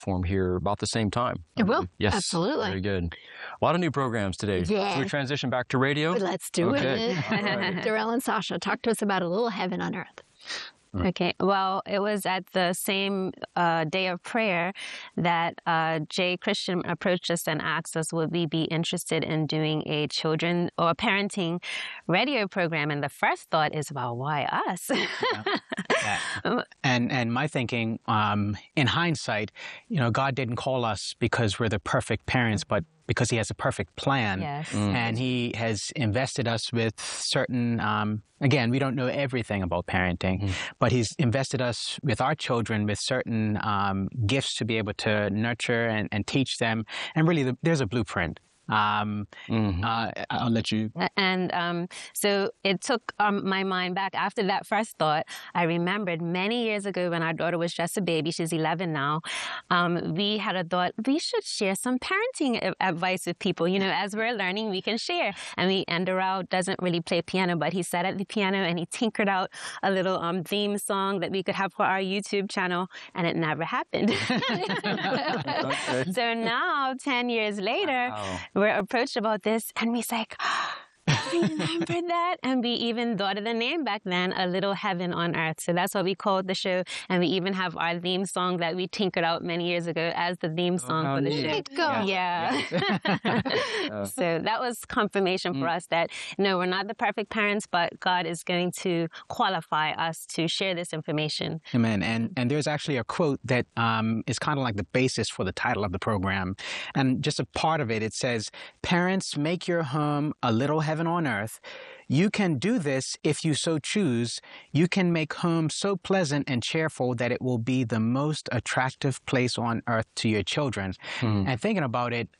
platform here about the same time. It will. Yes. Absolutely. Very good. A lot of new programs today. Yeah. Should we transition back to radio? Let's do Okay. it. All right. Darrell and Sasha, talk to us about A Little Heaven on Earth. Okay, well, it was at the same day of prayer that Jay Christian approached us and asked us would we be interested in doing a children or parenting radio program. And the first thought is, well, why us? And my thinking, in hindsight, God didn't call us because we're the perfect parents, but because he has a perfect plan. Yes. And he has invested us with certain, again, we don't know everything about parenting, but he's invested us with our children with certain gifts to be able to nurture and teach them. And really, there's a blueprint. I'll let you. And so it took my mind back. After that first thought, I remembered many years ago when our daughter was just a baby, she's 11 now, we had a thought, we should share some parenting advice with people. As we're learning, we can share. And Darrell doesn't really play piano, but he sat at the piano and he tinkered out a little theme song that we could have for our YouTube channel, and it never happened. Okay. So now, 10 years later, we're approached about this, and we say, I remember that. And we even thought of the name back then, A Little Heaven on Earth. So that's what we called the show. And we even have our theme song that we tinkered out many years ago as the theme song for the show. Go. Yeah. So that was confirmation for us that, no, we're not the perfect parents, but God is going to qualify us to share this information. Amen. And there's actually a quote that is kind of like the basis for the title of the program. And just a part of it, it says, "Parents, make your home a little heaven on earth. You can do this if you so choose. You can make home so pleasant and cheerful that it will be the most attractive place on earth to your children." And thinking about it,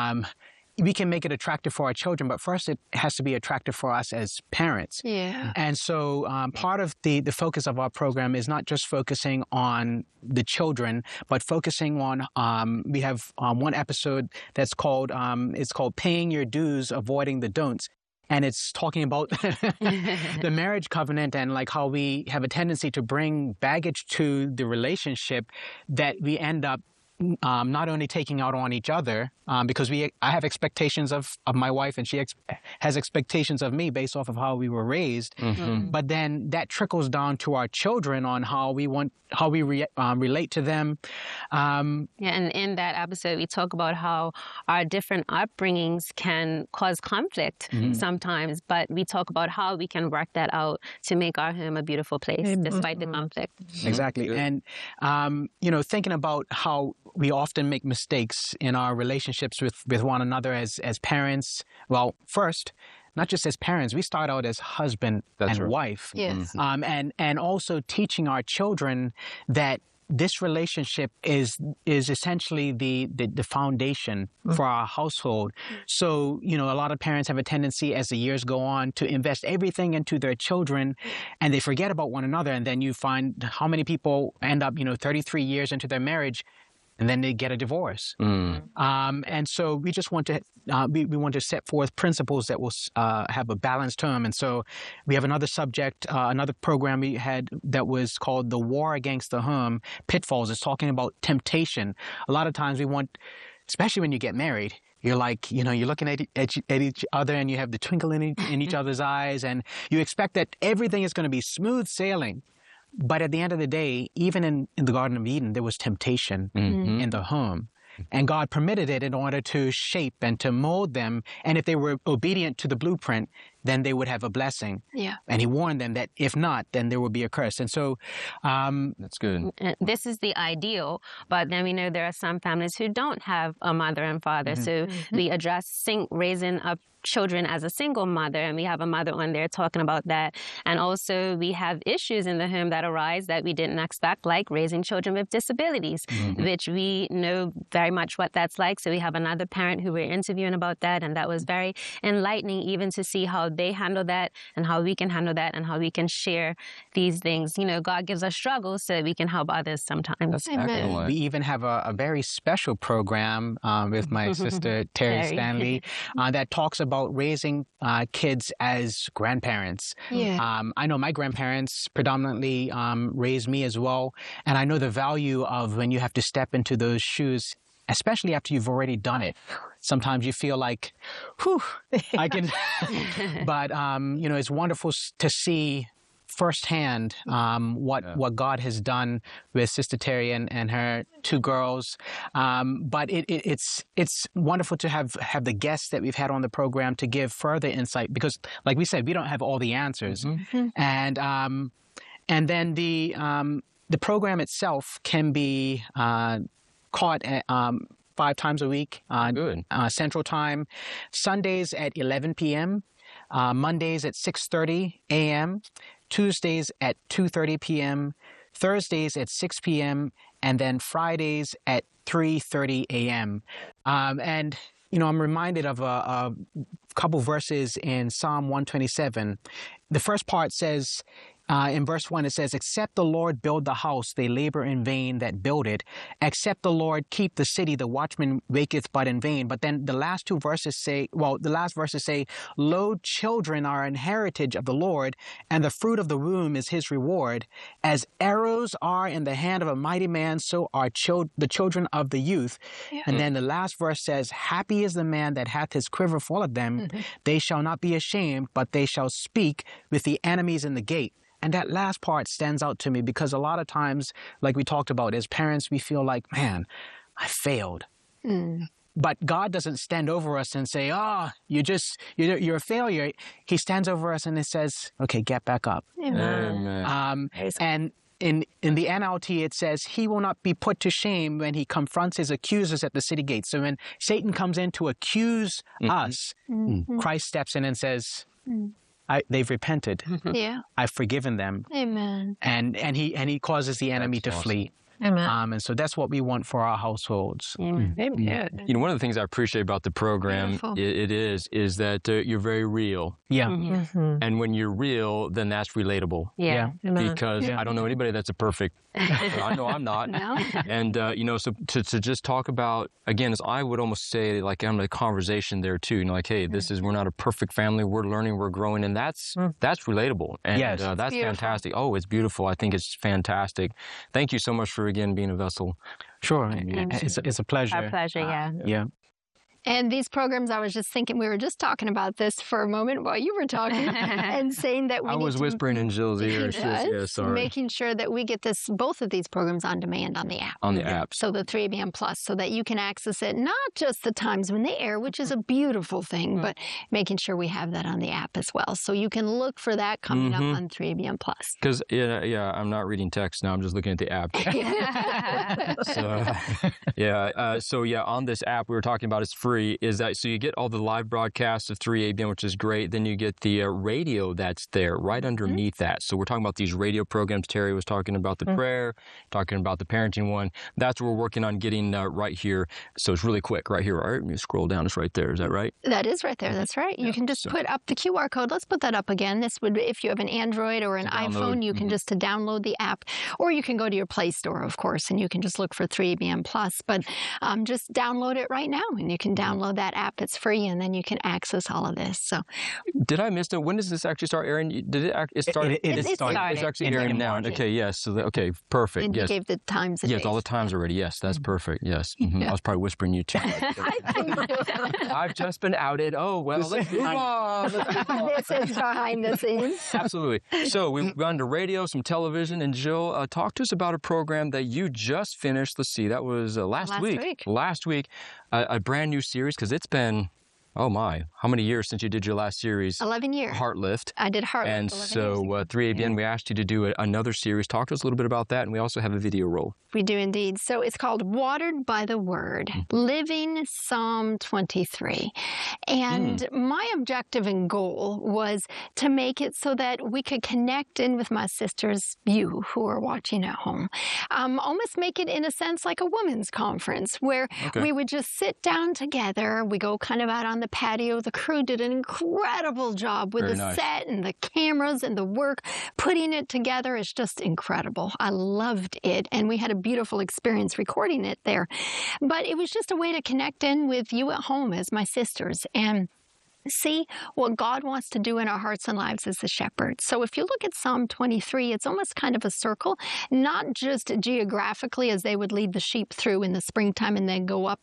we can make it attractive for our children, but first it has to be attractive for us as parents. Yeah. And so part of the focus of our program is not just focusing on the children, but focusing on, we have one episode that's called, it's called Paying Your Dues, Avoiding the Don'ts. And it's talking about the marriage covenant and like how we have a tendency to bring baggage to the relationship that we end up not only taking out on each other, because I have expectations of my wife and she has expectations of me based off of how we were raised. But then that trickles down to our children on how we relate to them. And in that episode, we talk about how our different upbringings can cause conflict sometimes, but we talk about how we can work that out to make our home a beautiful place despite the conflict. Exactly. And, thinking about how we often make mistakes in our relationships with one another as parents. Well, first, not just as parents, we start out as husband and wife. Yes. And also teaching our children that this relationship is essentially the foundation for our household. So, a lot of parents have a tendency as the years go on to invest everything into their children and they forget about one another. And then you find how many people end up, 33 years into their marriage and then they get a divorce. And so we just want to we want to set forth principles that will have a balanced home. And so we have another subject, another program we had that was called The War Against the Home, Pitfalls. It's talking about temptation. A lot of times we want, especially when you get married, you're like, you're looking at each other and you have the twinkle in each other's eyes and you expect that everything is going to be smooth sailing. But at the end of the day, even in the Garden of Eden, there was temptation in the home. And God permitted it in order to shape and to mold them. And if they were obedient to the blueprint, then they would have a blessing. Yeah. And he warned them that if not, then there would be a curse. And so that's good. This is the ideal, but then we know there are some families who don't have a mother and father. So we address raising up children as a single mother, and we have a mother on there talking about that. And also we have issues in the home that arise that we didn't expect, like raising children with disabilities, which we know very much what that's like. So we have another parent who we're interviewing about that, and that was very enlightening even to see how they handle that and how we can handle that and how we can share these things. You know, God gives us struggles so that we can help others sometimes. That's Amen. excellent. We even have a very special program with my sister Terry Terry. Stanley that talks about raising kids as grandparents. Yeah. I know my grandparents predominantly raised me as well, and I know the value of when you have to step into those shoes, especially after you've already done it. Sometimes you feel like, whew, I can. But you know, it's wonderful to see firsthand what God has done with Sister Terry and her two girls. But it's wonderful to have the guests that we've had on the program to give further insight, because, like we said, we don't have all the answers. And then the program itself can be caught at 5 times a week Good. Central Time, Sundays at 11 p.m., Mondays at 6:30 a.m., Tuesdays at 2:30 p.m., Thursdays at 6 p.m., and then Fridays at 3:30 a.m. And, you know, I'm reminded of a couple verses in Psalm 127. The first part says, in verse 1, it says, "Except the Lord build the house, they labor in vain that build it. Except the Lord keep the city, the watchman waketh but in vain." But then the last verses say, "Lo, children are an heritage of the Lord, and the fruit of the womb is his reward. As arrows are in the hand of a mighty man, so are the children of the youth." Yeah. And then the last verse says, "Happy is the man that hath his quiver full of them. They shall not be ashamed, but they shall speak with the enemies in the gate." And that last part stands out to me, because a lot of times, like we talked about, as parents, we feel like, man, I failed. But God doesn't stand over us and say, "Oh, you're a failure." He stands over us and he says, "Okay, get back up." Amen. And in the NLT, it says, "He will not be put to shame when he confronts his accusers at the city gate." So when Satan comes in to accuse us, Christ steps in and says, they've repented. Yeah. I've forgiven them. Amen. And he causes the enemy That's to awesome. flee. Amen. And so that's what we want for our households. Amen. You know, one of the things I appreciate about the program Beautiful. is that you're very real. Yeah. And when you're real, then that's relatable. Yeah. Because I don't know anybody that's a perfect. I know I'm not. No. And, you know, so to just talk about, again, as I would almost say, like, I'm in a conversation there too, you know, like, hey, we're not a perfect family. We're learning, we're growing. And that's relatable. And Yes. that's Beautiful. fantastic. Oh, it's beautiful. I think it's fantastic. Thank you so much for, again, being a vessel. Sure. It's a pleasure. Our pleasure, yeah. Yeah. And these programs, I was just thinking, we were just talking about this for a moment while you were talking and saying that we I need was to whispering in Jill's ear. Yeah, sorry. making sure that we get both of these programs on demand on the app. On the app. So the 3ABN Plus, so that you can access it, not just the times when they air, which is a beautiful thing, but making sure we have that on the app as well. So you can look for that coming up on 3ABN Plus. Because, I'm not reading text now. I'm just looking at the app. So, on this app we were talking about, it's free. Is that so you get all the live broadcasts of 3ABN, which is great. Then you get the radio that's there right underneath that. So we're talking about these radio programs. Terry was talking about the prayer, talking about the parenting one. That's what we're working on getting right here. So it's really quick right here. All right, you scroll down. It's right there. Is that right? That is right there. That's right. You can just put up the QR code. Let's put that up again. This would, if you have an Android or an iPhone, you can just download the app, or you can go to your Play Store, of course, and you can just look for 3ABN Plus. But just download it right now, and you can download that app. It's free, and then you can access all of this. So, did I miss it? When does this actually start airing? Did it start? It started. It's actually airing now. Okay, yes. So okay, perfect. And yes. you gave the times. Yes, all the times already. Yes, that's perfect. Yes. I was probably whispering you too. I've just been outed. Oh, well, let's move on. This is behind the scenes. Absolutely. So we've gone to radio, some television, and Jill, talk to us about a program that you just finished. Let's see, that was last week. Last week, a brand new series, because it's been, oh my, how many years since you did your last series? 11 years. Heartlift. I did Heartlift. And so 3ABN, we asked you to do another series. Talk to us a little bit about that, and we also have a video roll. We do indeed. So it's called Watered by the Word, Living Psalm 23. And my objective and goal was to make it so that we could connect in with my sisters, you who are watching at home. Almost make it, in a sense, like a women's conference where we would just sit down together. We go kind of out on the patio. The crew did an incredible job with the set and the cameras and the work. Putting it together is just incredible. I loved it, and we had a beautiful experience recording it there. But it was just a way to connect in with you at home as my sisters and see what God wants to do in our hearts and lives as the shepherd. So if you look at Psalm 23, it's almost kind of a circle, not just geographically as they would lead the sheep through in the springtime and then go up